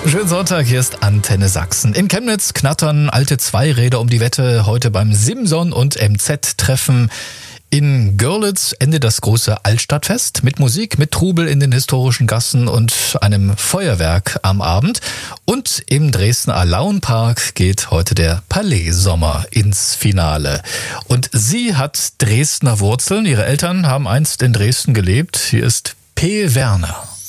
Schönen Sonntag, hier ist Antenne Sachsen. In Chemnitz knattern alte Zweiräder um die Wette. Heute beim Simson und MZ-Treffen. In Görlitz endet das große Altstadtfest mit Musik, mit Trubel in den historischen Gassen und einem Feuerwerk am Abend. Und im Dresdner Alaunpark geht heute der Palais-Sommer ins Finale. Und sie hat Dresdner Wurzeln. Ihre Eltern haben einst in Dresden gelebt. Hier ist P. Werner.